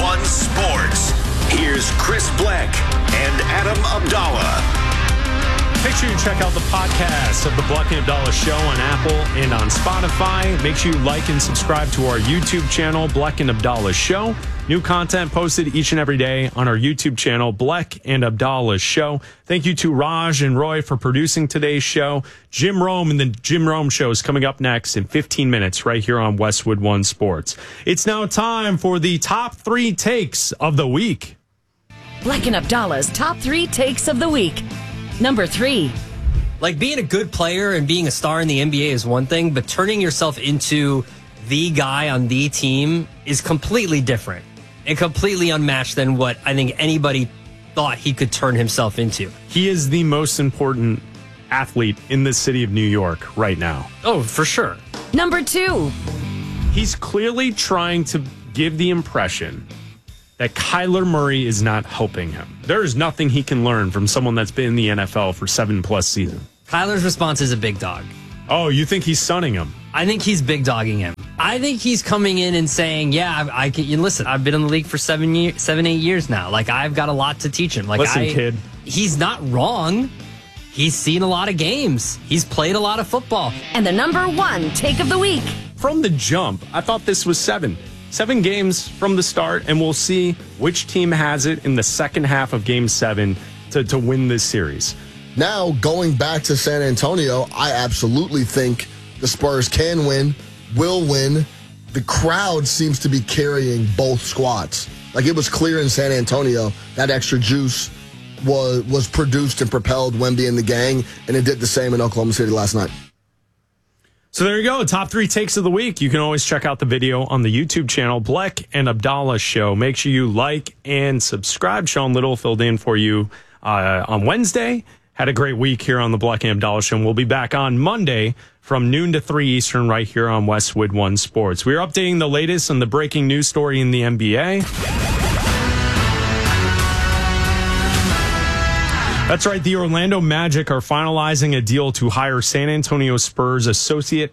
One Sports. Here's Chris Bleck and Adam Abdallah. Make sure you check out the podcast of the Bleck and Abdallah Show on Apple and on Spotify. Make sure you like and subscribe to our YouTube channel, Bleck and Abdallah Show. New content posted each and every day on our YouTube channel, Bleck and Abdallah Show. Thank you to Raj and Roy for producing today's show. Jim Rome and the Jim Rome Show is coming up next in 15 minutes right here on Westwood One Sports. It's now time for the top 3 takes of the week. Bleck and Abdallah's top 3 takes of the week. Number 3. Like, being a good player and being a star in the NBA is one thing, but turning yourself into the guy on the team is completely different and completely unmatched than what I think anybody thought he could turn himself into. He is the most important athlete in the city of New York right now. Oh, for sure. Number 2. He's clearly trying to give the impression that Kyler Murray is not helping him. There is nothing he can learn from someone that's been in the NFL for 7+ seasons. Kyler's response is a big dog. Oh, you think he's sunning him? I think he's big dogging him. I think he's coming in and saying, yeah, I can. Listen, I've been in the league for 8 years now. Like, I've got a lot to teach him. Like, listen, kid. He's not wrong. He's seen a lot of games. He's played a lot of football. And the number 1 take of the week. From the jump, I thought this was 7. 7 games from the start, and we'll see which team has it in the second half of Game 7 to win this series. Now, going back to San Antonio, I absolutely think the Spurs can win, will win. The crowd seems to be carrying both squads. Like, it was clear in San Antonio that extra juice was produced and propelled Wemby and the gang, and it did the same in Oklahoma City last night. So there you go. Top 3 takes of the week. You can always check out the video on the YouTube channel, Bleck and Abdallah Show. Make sure you like and subscribe. Sean Little filled in for you on Wednesday. Had a great week here on the Bleck and Abdallah Show. And we'll be back on Monday from noon to 3 Eastern right here on Westwood One Sports. We are updating the latest on the breaking news story in the NBA. That's right. The Orlando Magic are finalizing a deal to hire San Antonio Spurs associate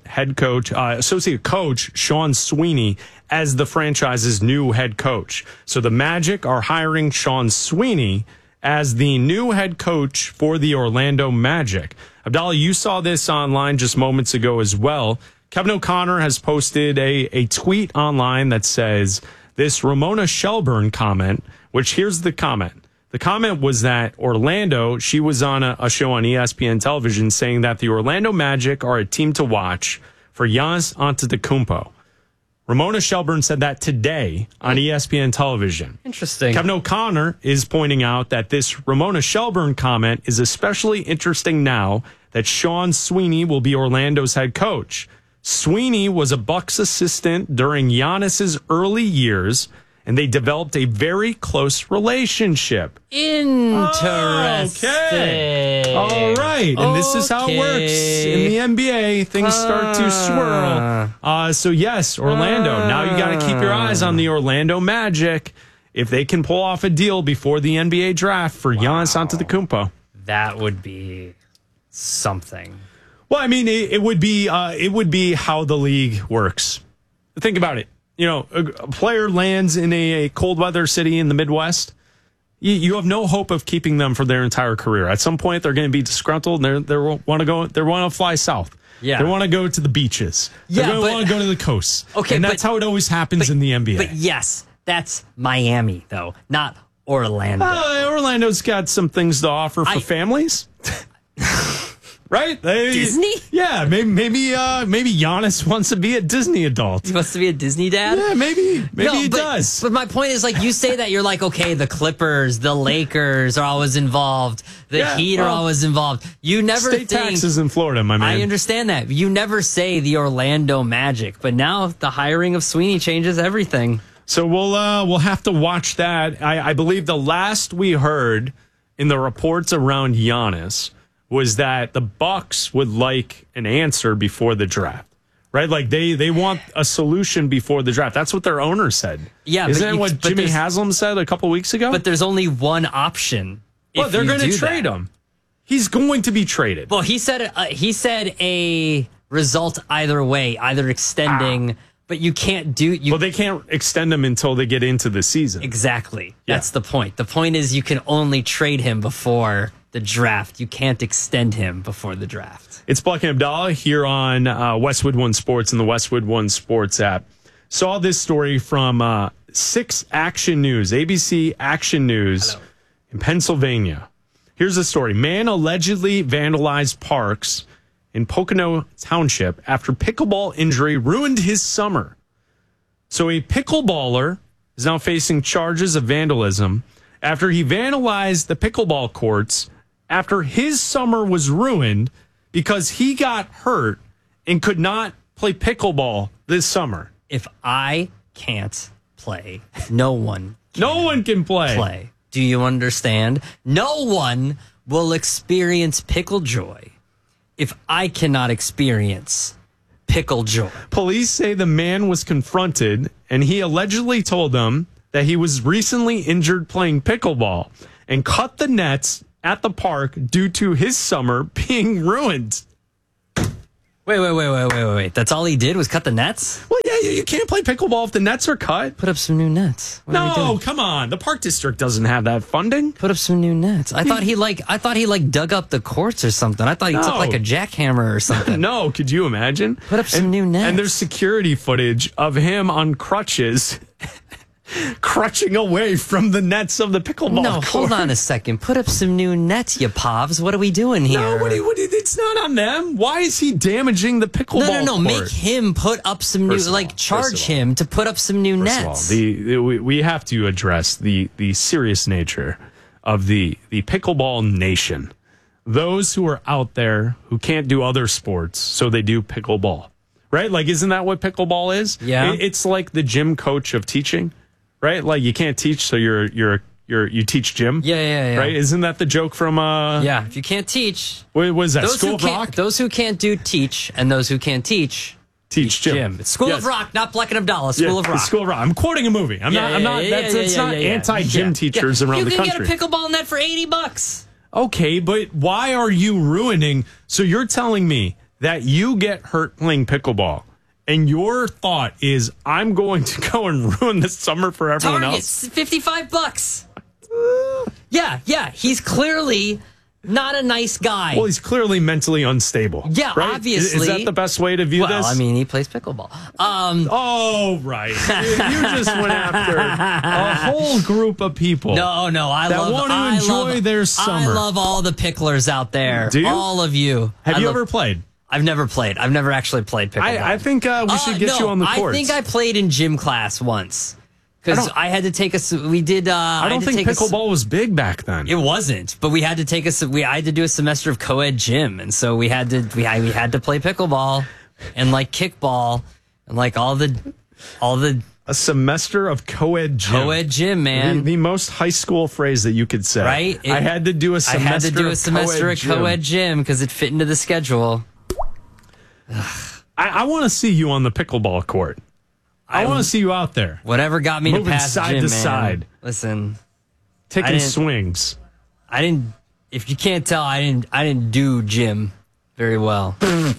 coach Sean Sweeney as the franchise's new head coach. So the Magic are hiring Sean Sweeney as the new head coach for the Orlando Magic. Abdallah, you saw this online just moments ago as well. Kevin O'Connor has posted a tweet online that says this Ramona Shelburne comment, which here's the comment. The comment was that Orlando, she was on a show on ESPN television saying that the Orlando Magic are a team to watch for Giannis Antetokounmpo. Ramona Shelburne said that today on ESPN television. Interesting. Kevin O'Connor is pointing out that this Ramona Shelburne comment is especially interesting now that Sean Sweeney will be Orlando's head coach. Sweeney was a Bucks assistant during Giannis's early years, and they developed a very close relationship. Interesting. Okay. All right. And this is how it works in the NBA. Things start to swirl. So, yes, Orlando. Now you got to keep your eyes on the Orlando Magic if they can pull off a deal before the NBA draft for Giannis Antetokounmpo. That would be something. Well, I mean, it would be how the league works. Think about it. You know, a player lands in a cold weather city in the Midwest. You have no hope of keeping them for their entire career. At some point, they're going to be disgruntled, and they want to fly south. Yeah, they want to go to the beaches. They're going to want to go to the coast. Okay, and that's how it always happens in the NBA. But yes, that's Miami though, not Orlando. Orlando's got some things to offer for families. Right? Disney? Yeah, maybe Giannis wants to be a Disney adult. He wants to be a Disney dad? Yeah, maybe he does. But my point is, like, you say that, you're like, okay, the Clippers, the Lakers are always involved. The Heat are always involved. You never think taxes in Florida, my man. I understand that. You never say the Orlando Magic, but now the hiring of Sweeney changes everything. So we'll have to watch that. I believe the last we heard in the reports around Giannis was that the Bucks would like an answer before the draft, right? Like they want a solution before the draft. That's what their owner said. Yeah, isn't that what Jimmy Haslam said a couple weeks ago? But there's only one option. Well, they're going to trade him. He's going to be traded. Well, he said a result either way, either extending But you can't do... Well, they can't extend him until they get into the season. Exactly. Yeah. That's the point. The point is you can only trade him before the draft. You can't extend him before the draft. It's Black and Abdallah here on Westwood One Sports and the Westwood One Sports app. Saw this story from 6 Action News, ABC Action News in Pennsylvania. Here's the story. Man allegedly vandalized parks in Pocono Township after pickleball injury ruined his summer. So a pickleballer is now facing charges of vandalism after he vandalized the pickleball courts after his summer was ruined because he got hurt and could not play pickleball this summer. If I can't play, no one can play. Do you understand? No one will experience pickle joy if I cannot experience pickle joy. Police say the man was confronted and he allegedly told them that he was recently injured playing pickleball and cut the nets at the park due to his summer being ruined. Wait. That's all he did was cut the nets? Well, yeah, you can't play pickleball if the nets are cut. Put up some new nets. What are we No, doing? come on. The park district doesn't have that funding. Put up some new nets. I thought he dug up the courts or something. I thought he took like a jackhammer or something. No, could you imagine? Put up some new nets. And there's security footage of him on crutches crutching away from the nets of the pickleball No, court. hold on a second. Put up some new nets, you povs. What are we doing here? No, it's not on them. Why is he damaging the pickleball No. court? Make him put up some new, First of all, charge him to put up some new First nets. of all, we have to address the serious nature of the pickleball nation. Those who are out there who can't do other sports, so they do pickleball, right? Like, isn't that what pickleball is? Yeah. It's like the gym coach of teaching, right? Like, you can't teach, so you teach gym. Yeah. Right? Isn't that the joke from Yeah, if you can't teach, what was that? those School who of can't, Rock? those who can't do teach, and those who can't teach Teach gym. It's School Yes. of Rock, not Black and Abdallah. Yeah, School of Rock. School of Rock. I'm quoting a movie. I'm not. It's not anti-gym teachers around the country. You can get a pickleball net for $80. Okay, but why are you ruining? So you're telling me that you get hurt playing pickleball, and your thought is, I'm going to go and ruin the summer for everyone else? $55. Yeah. He's clearly not a nice guy. Well, he's clearly mentally unstable. Yeah, right? obviously. Is that the best way to view well, this? I mean, he plays pickleball. Oh, right. You just went after a whole group of people. No, I want to enjoy their summer. I love all the picklers out there. Do you? All of you. Have you ever played? I've never played. I've never actually played pickleball. I think we should get you on the courts. I think I played in gym class once. Because I had to take a... We did... I don't think pickleball was big back then. It wasn't, but we had to take I had to do a semester of co-ed gym, and so we had to play pickleball and like kickball and like all the a semester of co-ed gym. co-ed gym, man. The most high school phrase that you could say. Right? I had to do a semester of co-ed gym because it fit into the schedule. I want to see you on the pickleball court. I want to see you out there. Whatever got me moving to pass side gym, to man. side. Listen, Taking swings. I didn't. If you can't tell, I didn't do gym very well.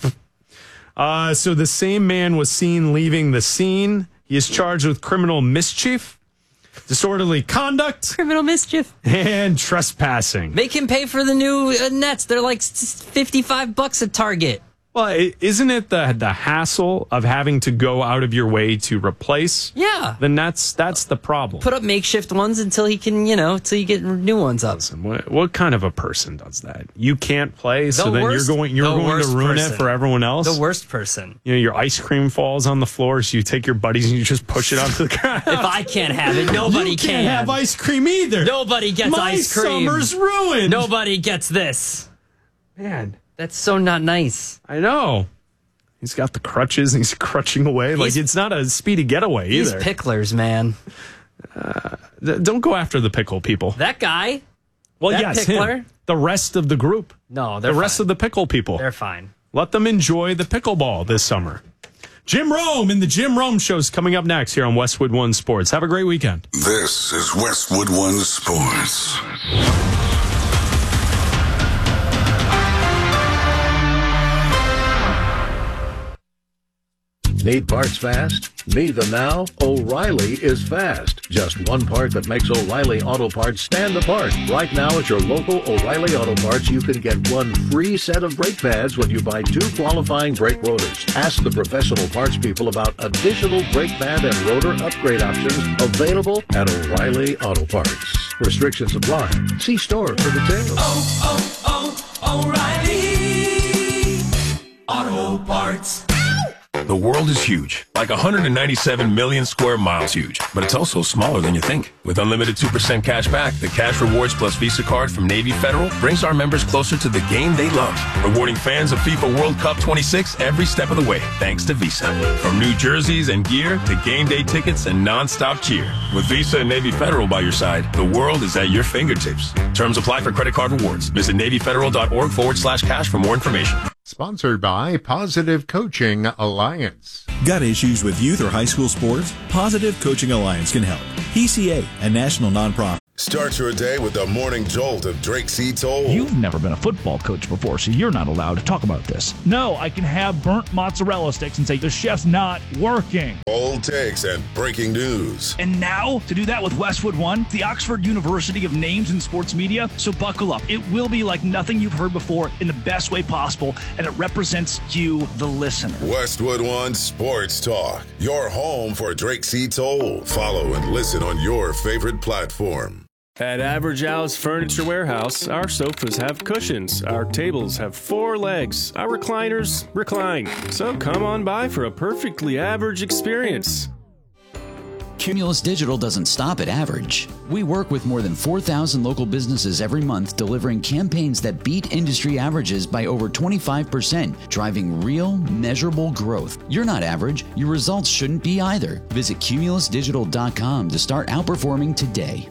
So the same man was seen leaving the scene. He is charged with criminal mischief, disorderly conduct, Criminal mischief. and trespassing. Make him pay for the new nets. They're like $55 at Target. Well, isn't it the hassle of having to go out of your way to replace Yeah. the nets? That's the problem. Put up makeshift ones until he can, until you get new ones up. What kind of a person does that? You can't play, so then you're going to worst ruin it person. for everyone else? The worst person. Your ice cream falls on the floor, so you take your buddies and you just push it onto the ground. If I can't have it, nobody you can't have ice cream either. Nobody gets My ice cream. summer's ruined. Nobody gets this. Man, That's so not nice. I know. He's got the crutches and he's crutching away. Like, it's not a speedy getaway These either. picklers, man. Don't go after the pickle people. That guy? Well, that yes, pickler? him. The rest of the group. No, The rest of the pickle people. They're fine. Let them enjoy the pickleball this summer. Jim Rome and the Jim Rome Show's coming up next here on Westwood One Sports. Have a great weekend. This is Westwood One Sports. Need parts fast? Need them now? O'Reilly is fast. Just one part that makes O'Reilly Auto Parts stand apart. Right now at your local O'Reilly Auto Parts, you can get one free set of brake pads when you buy 2 qualifying brake rotors. Ask the professional parts people about additional brake pad and rotor upgrade options available at O'Reilly Auto Parts. Restrictions apply. See store for details. O'Reilly Auto Parts. The world is huge, like 197 million square miles huge, but it's also smaller than you think. With unlimited 2% cash back, the Cash Rewards Plus Visa card from Navy Federal brings our members closer to the game they love, rewarding fans of FIFA World Cup 26 every step of the way, thanks to Visa. From new jerseys and gear to game day tickets and non-stop cheer. With Visa and Navy Federal by your side, the world is at your fingertips. Terms apply for credit card rewards. Visit NavyFederal.org/cash for more information. Sponsored by Positive Coaching Alliance. Got issues with youth or high school sports? Positive Coaching Alliance can help. PCA, a national nonprofit. Start your day with the morning jolt of Drake C. Toll. You've never been a football coach before, so you're not allowed to talk about this. No, I can have burnt mozzarella sticks and say the chef's not working. Bold takes and breaking news. And now, to do that with Westwood One, the Oxford University of Names in Sports Media. So buckle up. It will be like nothing you've heard before in the best way possible, and it represents you, the listener. Westwood One Sports Talk, your home for Drake C. Toll. Follow and listen on your favorite platform. At Average Al's Furniture Warehouse, our sofas have cushions, our tables have 4 legs, our recliners recline. So come on by for a perfectly average experience. Cumulus Digital doesn't stop at average. We work with more than 4,000 local businesses every month, delivering campaigns that beat industry averages by over 25%, driving real, measurable growth. You're not average. Your results shouldn't be either. Visit cumulusdigital.com to start outperforming today.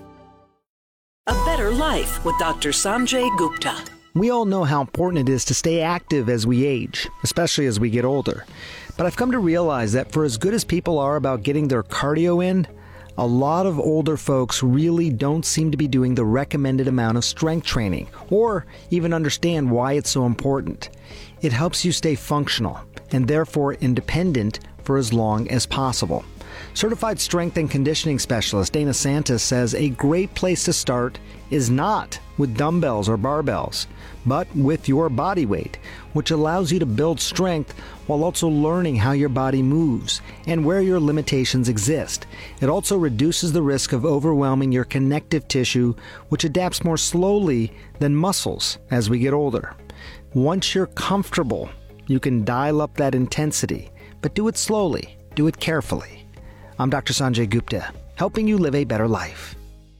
A Better Life with Dr. Sanjay Gupta. We all know how important it is to stay active as we age, especially as we get older. But I've come to realize that for as good as people are about getting their cardio in, a lot of older folks really don't seem to be doing the recommended amount of strength training, or even understand why it's so important. It helps you stay functional, and therefore independent for as long as possible. Certified strength and conditioning specialist Dana Santos says a great place to start is not with dumbbells or barbells, but with your body weight, which allows you to build strength while also learning how your body moves and where your limitations exist. It also reduces the risk of overwhelming your connective tissue, which adapts more slowly than muscles as we get older. Once you're comfortable, you can dial up that intensity, but do it slowly, do it carefully. I'm Dr. Sanjay Gupta, helping you live a better life.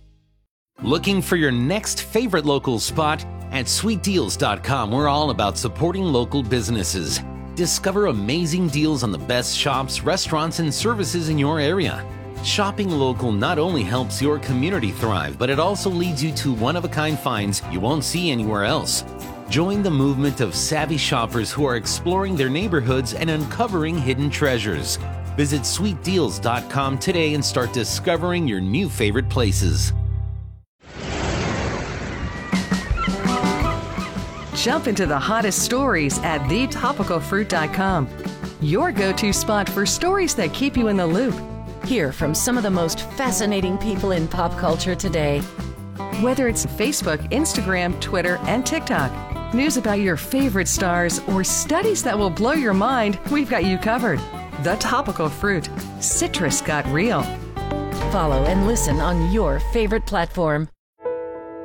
Looking for your next favorite local spot? At sweetdeals.com, we're all about supporting local businesses. Discover amazing deals on the best shops, restaurants, and services in your area. Shopping local not only helps your community thrive, but it also leads you to one-of-a-kind finds you won't see anywhere else. Join the movement of savvy shoppers who are exploring their neighborhoods and uncovering hidden treasures. Visit sweetdeals.com today and start discovering your new favorite places. Jump into the hottest stories at thetopicalfruit.com. Your go-to spot for stories that keep you in the loop. Hear from some of the most fascinating people in pop culture today. Whether it's Facebook, Instagram, Twitter, and TikTok, news about your favorite stars, or studies that will blow your mind, we've got you covered. The Topical Fruit. Citrus got real. Follow and listen on your favorite platform.